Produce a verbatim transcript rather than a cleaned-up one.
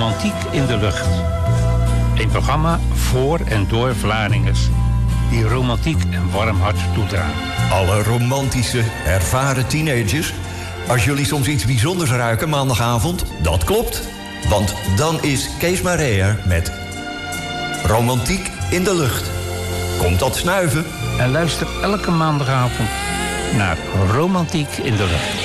Romantiek in de Lucht. Een programma voor en door Vlaardingers die romantiek een warm hart toedragen. Alle romantische, ervaren teenagers. Als jullie soms iets bijzonders ruiken maandagavond, dat klopt. Want dan is Kees Marea met Romantiek in de Lucht. Komt dat snuiven? En luister elke maandagavond naar Romantiek in de Lucht.